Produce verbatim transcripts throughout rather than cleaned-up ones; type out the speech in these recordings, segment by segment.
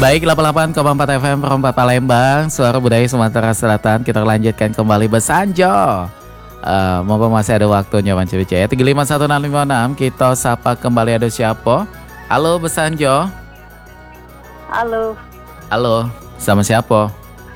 Baik, delapan puluh delapan koma empat F M Perempat Palembang, Suara Budaya Sumatera Selatan. Kita lanjutkan kembali Besanjo. Uh, Mumpung masih ada waktunya Manci Bica ya. tiga lima satu enam lima enam. Kita sapa kembali, ada siapa? Halo Besanjo. Halo. Halo, sama siapa?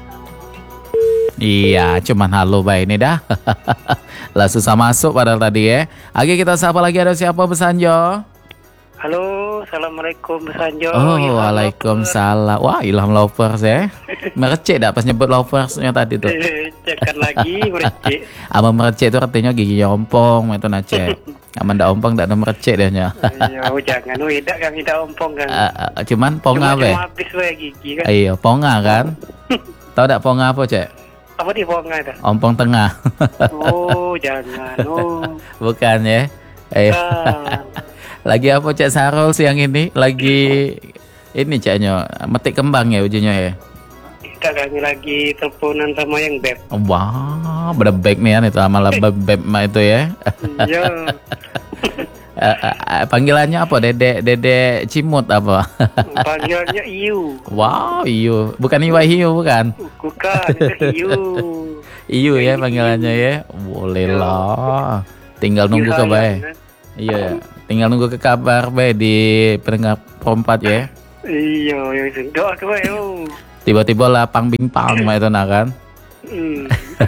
Iya, cuman halo baik ini dah. Lah susah masuk padahal tadi ya. Oke, kita sapa lagi, ada siapa Besanjo? Halo, assalamualaikum Besanjo. Oh, Ilham waalaikumsalam. Wah, Ilham Lovers ya. Merecek dah pas nyebut Loversnya tadi tuh. Cekan lagi merecek. Ama merecek itu artinya gigi ompong itu nacek. Ama ndak ompong ndak ada merecek deh nya. Iya, jangan wedak kang tidak ompong kan. Uh, uh, cuman ponga Cuma, be. cuma habis we gigi kan. Iya, ponga kan. Tahu ndak ponga apa, Cek? Apa di ponga dah? Ompong tengah. Oh, jangan. Oh. Bukan ya. Eh. Lagi apa Cek Sarul siang ini? Lagi ini Ceknya metik kembang ya ujinya ya? Kita kami lagi teleponan sama yang beb. Wah, bebek nih kan itu amalah bebek mah itu ya. Iya. uh, uh, panggilannya apa? Dedek Dedek Cimut apa? Panggilannya Iu. Wow, Iu. Bukan Iwa Hiu bukan? Bukan, itu Iu. Iu ya panggilannya ya. Boleh lah. Tinggal nunggu ke bae. Iya, tinggal nunggu ke kabar bae di pendengar perempat ya. Iya, yang doa ke bae. Tiba-tiba lapang bimpang mah itu nah kan. Hmm.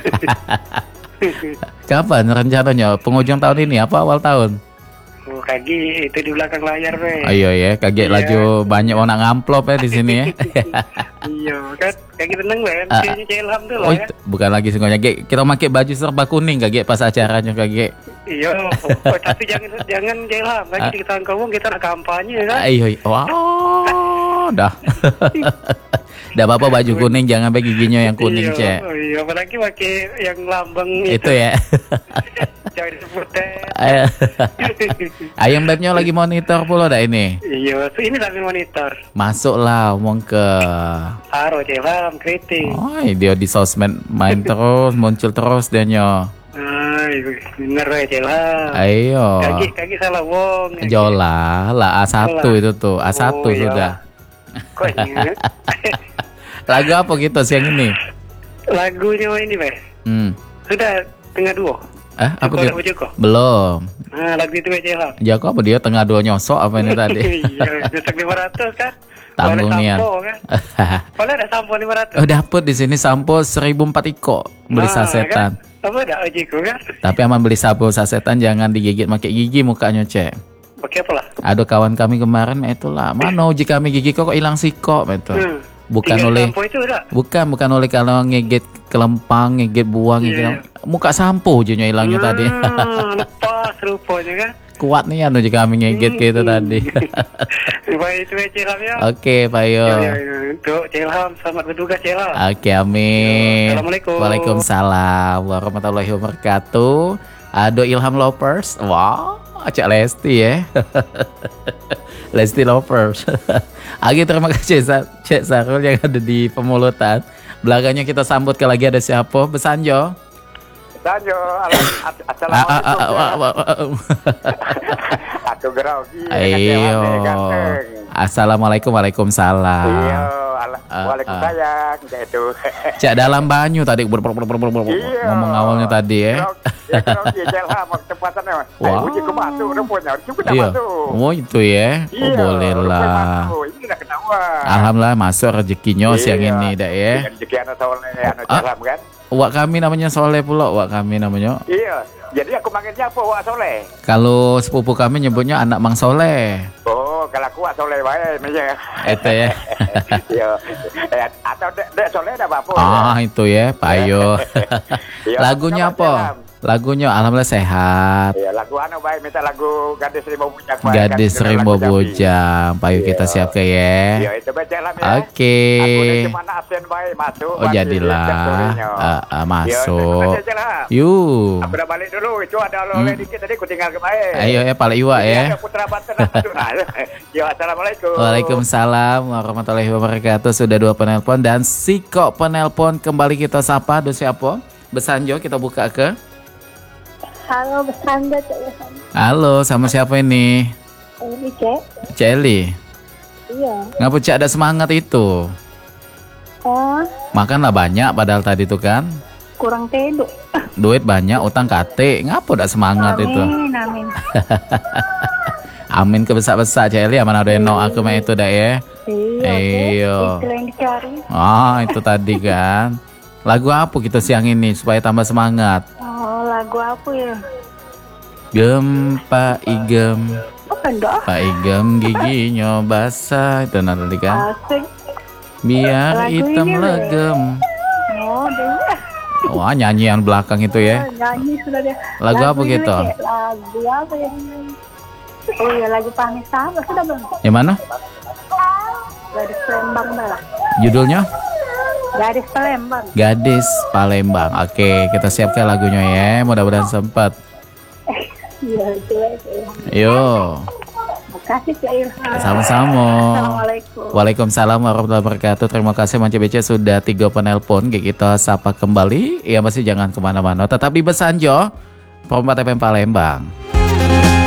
Kapan rencananya? Penghujung tahun ini apa awal tahun? Oh, kaki itu di belakang layar be. Ayo ya, kaget iya. Laju banyak orang ngamplop ya di sini ya. Iya, kan kaki tenang be. Ah, Kayaknya Ilham tuh oh, lah ya. bukan lagi semuanya. Kita pakai baju serba kuning kaget pas acaranya kaget. Iya, oh, tapi jangan jangan Ilham. Lagi Ah. di tahun kamu kita nak kampanye kan. Ayo, wow, dah. Dah apa baju kuning, jangan pakai giginya yang kuning, Iya, Cek. oh, iya, apalagi pakai yang lambang Itu ya. Jangan disebut deh. Ayo. Ayam bebnya lagi monitor pula dah ini. Iya, so ini lagi monitor. Masuklah omong ke. Taruh Ilham kritik. Oh, dia di sosmed main terus, muncul terus dia nyo. Ay, bener ya Ilham. Ayo. Kaki kaki salah wong. Jola lah A satu itu tuh, A satu Oh, iya. sudah. Kok ini? Lagu apa gitu siang ini? Lagunya ini, Be. Hmm. Sudah tengah dua. Eh, apa Joko, gitu? lagu Joko. Belum. Nah, lagu itu aja lah. Joko apa dia tengah dua nyosok apa ini tadi? Iya, juta lima ratus kan. Tanggung Boleh nian. sampo kan. Boleh ada sampo lima ratus. Oh, dapet di sini sampo seribu empat iko beli Nah, sasetan. Kan? Apa ada Ojiko kan? Tapi aman beli sampo sasetan jangan digigit pakai gigi mukanya, Cek. Pakai apa lah? Ada kawan kami kemarin itulah, mana uji kami gigi kok hilang siko itu. Hmm. Bukan Tiga oleh sampo itu udah. Bukan, bukan oleh kalau ngegit kelempang, ngegit buang, Iya. ngegit muka sampo junya hilangnya tadi. Hmm, lepas rupanya kan. Kuat nih anu jika kami ngegit Hmm. gitu tadi. Baik itu aja Ilham ya. Oke, Pak Yo. Ya, ya, ya. Untuk Ilham selamat bertugas Ilham. Oke, amin. Assalamualaikum. Waalaikumsalam warahmatullahi wabarakatuh. Ado Ilham Lovers. Wow, Cak Lesti ya. Lesti Lovers. Oke, terima kasih Cek Sarul yang ada di Pemulutan. Belakangnya kita sambut ke lagi ada siapa? Besanjo. Besanjo. Assalamualaikum. Aku grogi. Ayo. Assalamualaikum, waalaikumsalam. Iya, waalaikumsalam. Itu. Cak dalam banyu tadi ber- ber- ber- ber- ber- ber- Iya. ngomong awalnya tadi ya. Ya, grogi. Jelha waktu tempatannya. Wah. Uji ku masuk rupanya. Cukup dah Iya. masuk. Oh itu ya. Oh Iya, boleh rupanya lah. masuk. Ini udah ketahuan. Alhamdulillah masuk rezekinya siang Iya. ini dah ya. Rezeki anak soleh, anak Ah. Jelham kan. Wak kami namanya Soleh pula, wak kami namanya. Iya. Jadi aku manggilnya apa? Wak Soleh. Kalau sepupu kami nyebutnya anak Mang Soleh. Oh, kalau aku Wak Soleh baik namanya. Itu ya. Iya. Eh, atau Dek Dek Soleh ada apa? Ah itu ya, Pak Ayo. Iya, Lagunya apa kabar, apa? Lagunya Alhamdulillah sehat. Iya, lagu anu baik minta lagu Gadis Rimau Bujang. Pak. Gadis Kan, Rimau lagu Jambi. Bujang. Pak Ayo kita Iya. siap ke ya. Iya, itu baca lah ya. Oke. Aku ni cuma nak absen baik masuk. Oh jadilah. Ah, ah, masuk. Ya, lah. Yuk. Aku dah balik dulu. Itu ada oleh Hmm. dikit tadi aku tinggal ke baik. Ayo ya Pak Iwa Ini ya. ada Putra Banten masuk. Nah, ya, assalamualaikum. Waalaikumsalam warahmatullahi wabarakatuh. Sudah dua penelpon dan si kok penelpon kembali kita sapa. Do siapa? Besanjo kita buka ke. Halo, Besanjo, Cek Ilham. Halo, sama siapa ini? Ini Cek. Celi. Iya. Ngapa Cak ada semangat itu? Oh, Makanlah banyak padahal tadi tuh kan. kurang teduk. Duit banyak, utang kate. Ngapa udah semangat itu? Amin, amin. Amin kebesar-besar Cak Elia. Mana ada yang no aku mah itu dah ya. Iya. Iyo. Itu yang dicari. Ah, itu tadi kan. Lagu apa kita siang ini supaya tambah semangat? Oh, lagu apa ya? Gem Pak Igem, Bukan dah. Pak Igem giginya basah itu nanti kan. Asik. Biar Lagu hitam ini, legem. Oh, dia. Wah, nyanyian belakang itu ya. Nyanyi sudah dia. Lagu apa ini gitu? kayak Lagu apa ya? Oh iya, lagu Pamit Sahabat sudah belum? Yang mana? Gadis Palembang dah. Judulnya? Gadis Palembang. Gadis Palembang. Oke, kita siapkan lagunya ya. Mudah-mudahan sempat. Iya, itu itu. Yo, Makasih Cak Ilham. sama-sama. Assalamualaikum. Waalaikumsalam warahmatullahi wabarakatuh. Terima kasih Manca Beca sudah tiga penelpon. Kita sapa kembali. Ya masih jangan kemana-mana. Tetap di Besanjo, Perempat F M Palembang.